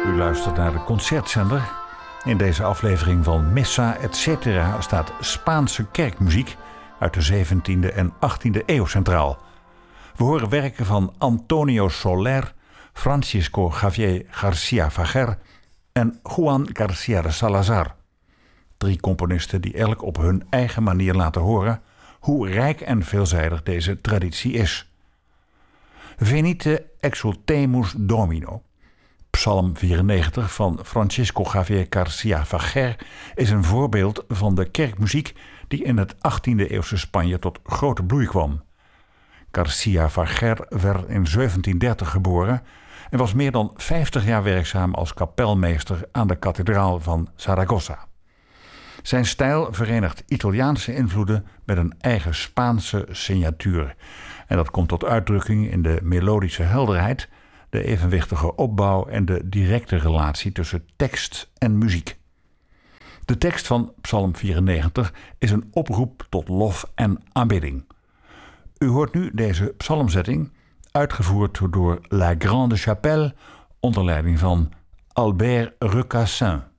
U luistert naar de Concertzender. In deze aflevering van Messa etc. staat Spaanse kerkmuziek uit de 17e en 18e eeuw centraal. We horen werken van Antonio Soler, Francisco Javier García Fager en Juan García de Salazar. 3 componisten die elk op hun eigen manier laten horen hoe rijk en veelzijdig deze traditie is. Venite exultemus Domino. Psalm 94 van Francisco Javier García Fager is een voorbeeld van de kerkmuziek die in het 18e eeuwse Spanje tot grote bloei kwam. García Fager werd in 1730 geboren en was meer dan 50 jaar werkzaam als kapelmeester aan de kathedraal van Zaragoza. Zijn stijl verenigt Italiaanse invloeden met een eigen Spaanse signatuur. En dat komt tot uitdrukking in de melodische helderheid, de evenwichtige opbouw en de directe relatie tussen tekst en muziek. De tekst van Psalm 94 is een oproep tot lof en aanbidding. U hoort nu deze psalmzetting, uitgevoerd door La Grande Chapelle onder leiding van Albert Recassin.